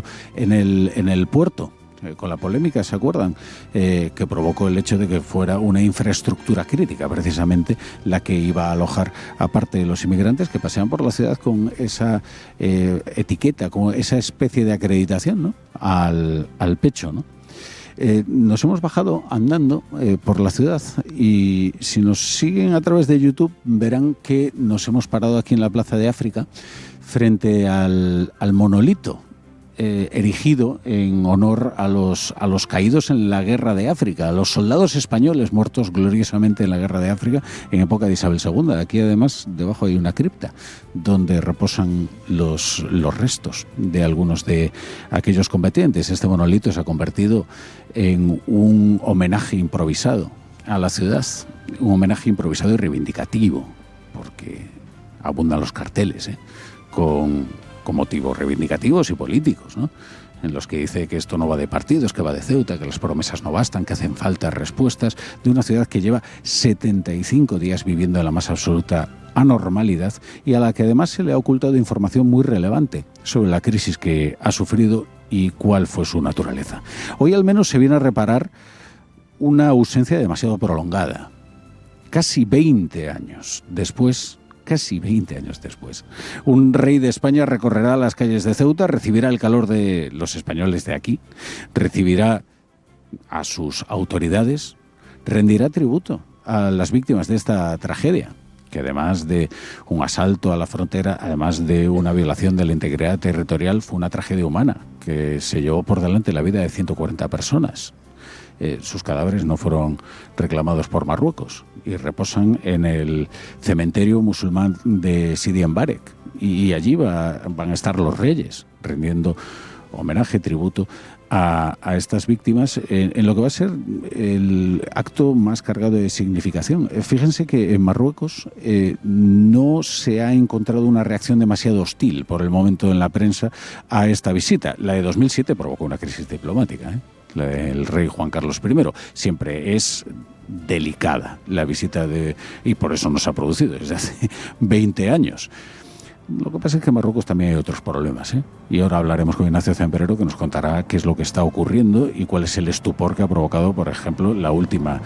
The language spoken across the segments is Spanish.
en el puerto, con la polémica, ¿se acuerdan? Que provocó el hecho de que fuera una infraestructura crítica, precisamente, la que iba a alojar a parte de los inmigrantes que pasean por la ciudad con esa etiqueta, con esa especie de acreditación, ¿no?, al pecho, ¿no? Nos hemos bajado andando por la ciudad y si nos siguen a través de YouTube verán que nos hemos parado aquí en la Plaza de África frente al monolito erigido en honor a los caídos en la Guerra de África, a los soldados españoles muertos gloriosamente en la Guerra de África en época de Isabel II. Aquí además debajo hay una cripta donde reposan los restos de algunos de aquellos combatientes. Este monolito se ha convertido en un homenaje improvisado a la ciudad, un homenaje improvisado y reivindicativo, porque abundan los carteles con motivos reivindicativos y políticos, ¿no?, en los que dice que esto no va de partidos, que va de Ceuta, que las promesas no bastan, que hacen falta respuestas de una ciudad que lleva 75 días viviendo en la más absoluta anormalidad y a la que además se le ha ocultado información muy relevante sobre la crisis que ha sufrido y cuál fue su naturaleza. Hoy al menos se viene a reparar una ausencia demasiado prolongada. Casi 20 años después, un rey de España recorrerá las calles de Ceuta, recibirá el calor de los españoles de aquí, recibirá a sus autoridades, rendirá tributo a las víctimas de esta tragedia, que además de un asalto a la frontera, además de una violación de la integridad territorial, fue una tragedia humana que se llevó por delante la vida de 140 personas. Sus cadáveres no fueron reclamados por Marruecos y reposan en el cementerio musulmán de Sidi Mbarek. Y allí van a estar los reyes rindiendo homenaje, tributo a estas víctimas en lo que va a ser el acto más cargado de significación. Fíjense que en Marruecos no se ha encontrado una reacción demasiado hostil por el momento en la prensa a esta visita. La de 2007 provocó una crisis diplomática, la del rey Juan Carlos I. Siempre es delicada la visita y por eso no se ha producido desde hace 20 años. Lo que pasa es que en Marruecos también hay otros problemas, y ahora hablaremos con Ignacio Zamperero, que nos contará qué es lo que está ocurriendo y cuál es el estupor que ha provocado, por ejemplo, la última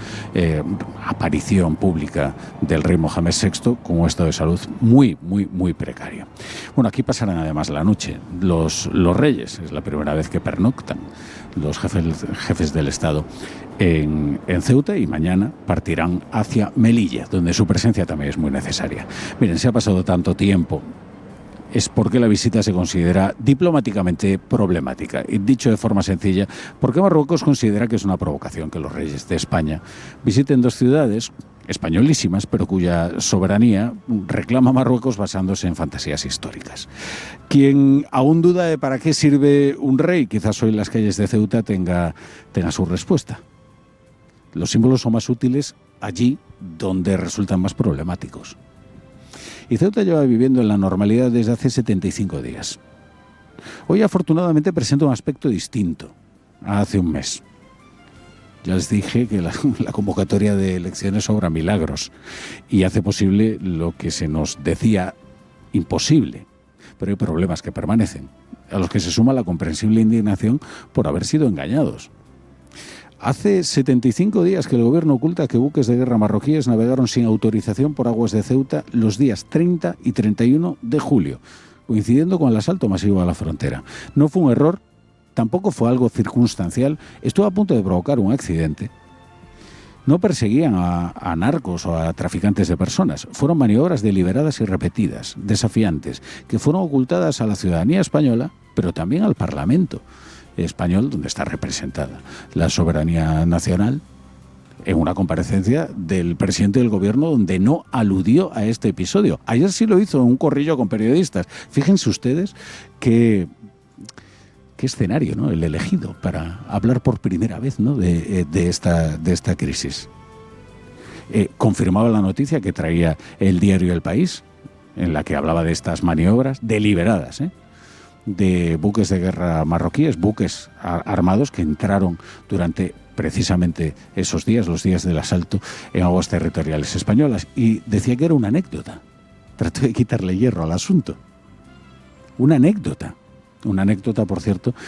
aparición pública del rey Mohamed VI con un estado de salud muy, muy, muy precario. Bueno, aquí pasarán además la noche los reyes, es la primera vez que pernoctan los jefes del Estado en Ceuta, y mañana partirán hacia Melilla, donde su presencia también es muy necesaria. Miren, se ha pasado tanto tiempo, es porque la visita se considera diplomáticamente problemática. Y dicho de forma sencilla, porque Marruecos considera que es una provocación que los reyes de España visiten dos ciudades españolísimas, pero cuya soberanía reclama Marruecos basándose en fantasías históricas. Quien aún duda de para qué sirve un rey, quizás hoy en las calles de Ceuta tenga su respuesta. Los símbolos son más útiles allí donde resultan más problemáticos. Y Ceuta lleva viviendo en la normalidad desde hace 75 días. Hoy afortunadamente presenta un aspecto distinto a hace un mes. Ya les dije que la convocatoria de elecciones obra milagros y hace posible lo que se nos decía imposible, pero hay problemas que permanecen, a los que se suma la comprensible indignación por haber sido engañados. Hace 75 días que el gobierno oculta que buques de guerra marroquíes navegaron sin autorización por aguas de Ceuta los días 30 y 31 de julio, coincidiendo con el asalto masivo a la frontera. No fue un error, tampoco fue algo circunstancial, estuvo a punto de provocar un accidente. No perseguían a narcos o a traficantes de personas, fueron maniobras deliberadas y repetidas, desafiantes, que fueron ocultadas a la ciudadanía española, pero también al Parlamento español, donde está representada la soberanía nacional, en una comparecencia del presidente del gobierno donde no aludió a este episodio. Ayer sí lo hizo en un corrillo con periodistas. Fíjense ustedes qué escenario, ¿no?, el elegido para hablar por primera vez, ¿no?, de esta crisis. Confirmaba la noticia que traía el diario El País, en la que hablaba de estas maniobras deliberadas, de buques de guerra marroquíes, buques armados que entraron durante precisamente esos días, los días del asalto, en aguas territoriales españolas. Y decía que era una anécdota. Trató de quitarle hierro al asunto. Una anécdota, por cierto,